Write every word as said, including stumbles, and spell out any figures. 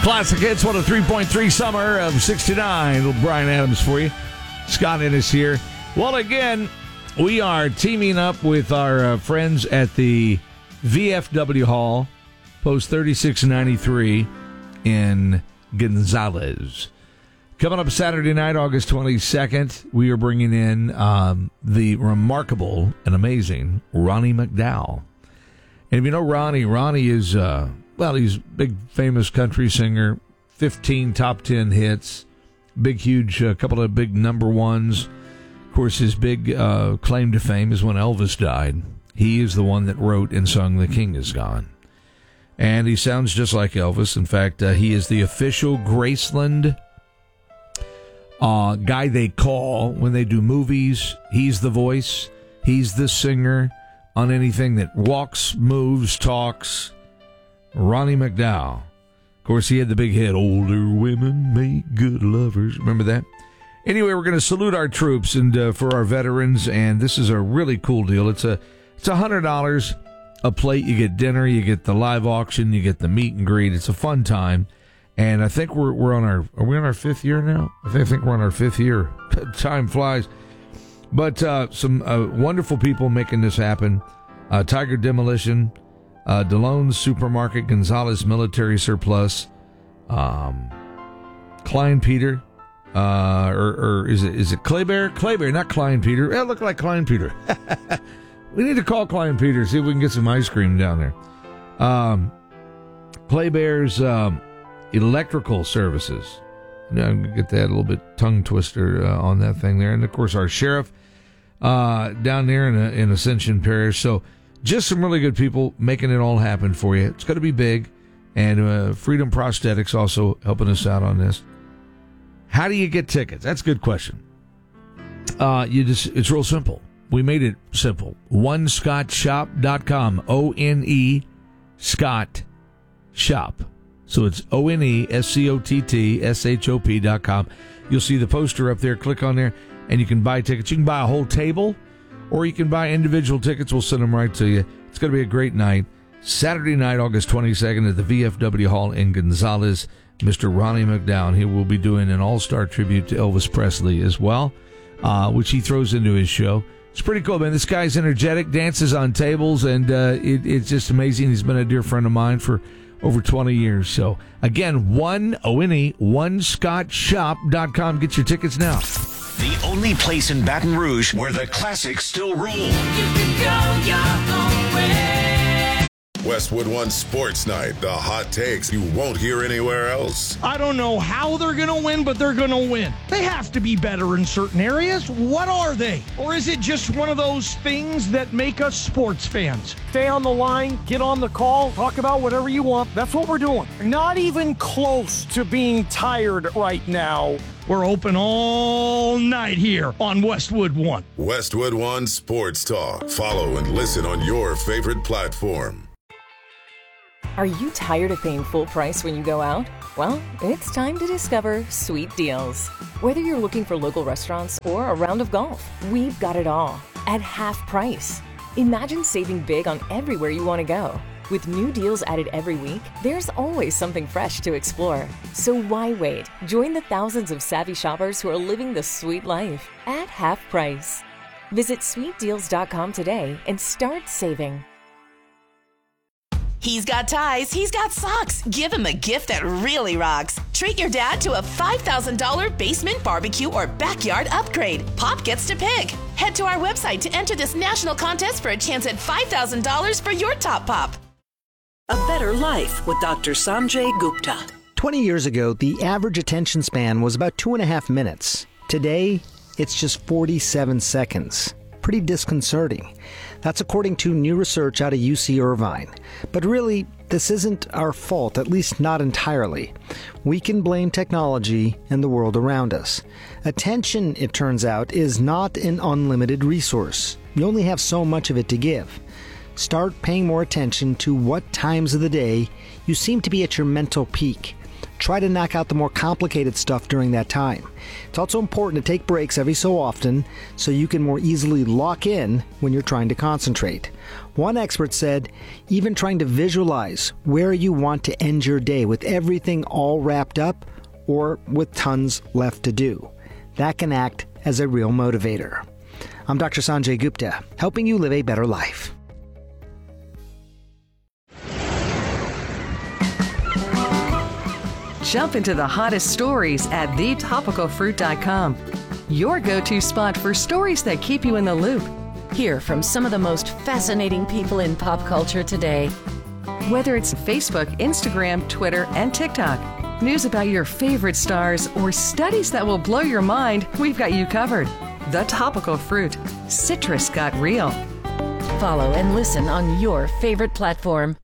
Classic Hits, one oh three point three Summer of sixty-nine. Little Bryan Adams for you. Scott Ennis here. Well, again, we are teaming up with our uh, friends at the V F W Hall, Post thirty-six ninety-three in Gonzales. Coming up Saturday night, August twenty-second, we are bringing in um, the remarkable and amazing Ronnie McDowell. And if you know Ronnie, Ronnie is... Uh, Well, he's a big, famous country singer, fifteen top ten hits, big, huge, a uh, couple of big number ones. Of course, his big uh, claim to fame is when Elvis died. He is the one that wrote and sung The King Is Gone. And he sounds just like Elvis. In fact, uh, he is the official Graceland uh, guy they call when they do movies. He's the voice. He's the singer on anything that walks, moves, talks. Ronnie McDowell. Of course, he had the big hit, Older Women Make Good Lovers. Remember that? Anyway, we're going to salute our troops and uh, for our veterans, and this is a really cool deal. It's a it's one hundred dollars a plate. You get dinner, you get the live auction, you get the meet and greet. It's a fun time, and I think we're we're on our are we on our fifth year now? I think, I think we're on our fifth year. Time flies. But uh, some uh, wonderful people making this happen. Uh, Tiger Demolition, Uh, DeLone's Supermarket, Gonzales Military Surplus, um, Klein Peter, uh, or, or is it is it Claybear? Claybear, not Klein Peter. It looked like Klein Peter. We need to call Klein Peter, see if we can get some ice cream down there. Um, Claybear's um, Electrical Services. Now, I'm going to get that a little bit tongue twister uh, on that thing there. And, of course, our sheriff uh, down there in, uh, in Ascension Parish. So, just some really good people making it all happen for you. It's going to be big. And uh, Freedom Prosthetics also helping us out on this. How do you get tickets? That's a good question. Uh, you just It's real simple. We made it simple. one scott shop dot com. O N E Scott Shop. So it's O N E S C O T T S H O P dot com. You'll see the poster up there. Click on there, and you can buy tickets. You can buy a whole table, or you can buy individual tickets. We'll send them right to you. It's going to be a great night. Saturday night, August twenty-second at the V F W Hall in Gonzales. Mister Ronnie McDowell, he will be doing an all-star tribute to Elvis Presley as well, uh, which he throws into his show. It's pretty cool, man. This guy's energetic, dances on tables, and uh, it, it's just amazing. He's been a dear friend of mine for over twenty years. So, again, one, O N E, one scott shop dot com. Get your tickets now. The only place in Baton Rouge where the classics still rule. You can go your own way. Westwood One Sports Night. The hot takes you won't hear anywhere else. I don't know how they're going to win, but they're going to win. They have to be better in certain areas. What are they? Or is it just one of those things that make us sports fans? Stay on the line, get on the call, talk about whatever you want. That's what we're doing. Not even close to being tired right now. We're open all night here on Westwood One. Westwood One Sports Talk. Follow and listen on your favorite platform. Are you tired of paying full price when you go out? Well, it's time to discover Sweet Deals. Whether you're looking for local restaurants or a round of golf, we've got it all at half price. Imagine saving big on everywhere you want to go. With new deals added every week, there's always something fresh to explore. So why wait? Join the thousands of savvy shoppers who are living the sweet life at half price. Visit sweet deals dot com today and start saving. He's got ties, he's got socks. Give him a gift that really rocks. Treat your dad to a five thousand dollars basement barbecue or backyard upgrade. Pop gets to pick. Head to our website to enter this national contest for a chance at five thousand dollars for your top pop. A Better Life with Doctor Sanjay Gupta. twenty years ago, the average attention span was about two and a half minutes. Today, it's just forty-seven seconds. Pretty disconcerting. That's according to new research out of U C Irvine. But really, this isn't our fault, at least not entirely. We can blame technology and the world around us. Attention, it turns out, is not an unlimited resource. You only have so much of it to give. Start paying more attention to what times of the day you seem to be at your mental peak. try to knock out the more complicated stuff during that time. It's also important to take breaks every so often so you can more easily lock in when you're trying to concentrate. One expert said, even trying to visualize where you want to end your day with everything all wrapped up or with tons left to do. That can act as a real motivator. I'm Doctor Sanjay Gupta, helping you live a better life. Jump into the hottest stories at the topical fruit dot com. Your go-to spot for stories that keep you in the loop. Hear from some of the most fascinating people in pop culture today. Whether it's Facebook, Instagram, Twitter, and TikTok, news about your favorite stars, or studies that will blow your mind, we've got you covered. The Topical Fruit. Citrus got real. Follow and listen on your favorite platform.